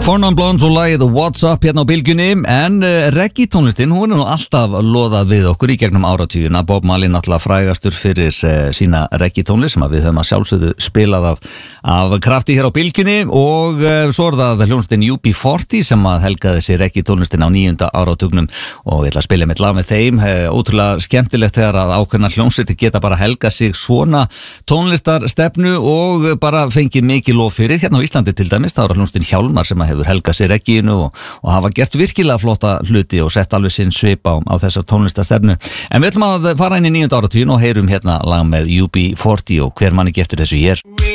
Four Non Blondes og lagið What's Up hérna á bylgjunni. En reggae tónlistin, hún nú alltaf loðað við okkur í gegnum áratugina. Bob Marley náttúrulega frægastur fyrir sína reggae tónlist sem við höfum að sjálfsögðu spilað af krafti hér á bylgjunni. Og svo það hljómsveitin UB40 sem helgaði sér reggae tónlistin á 9. áratugnum. Og ég ætla að spila mitt lag með þeim. Ótrúlega skemmtilegt þegar að ákveðna hljómsveitir geta bara helga sig svona tónlistarstefnu og bara fengið mikið lof fyrir. Hérna á Íslandi til dæmis, það hljómsveitin Hjálmar sem hefur helgað sér reggíinu og hafa gert virkilega flotta hluti og sett alveg sinn svip á þessar tónlistarstefnu. En við ætlum að fara inn í 9. áratugin og heyrum hérna lag með UB40 og hver mann ekki eftir þessu hér.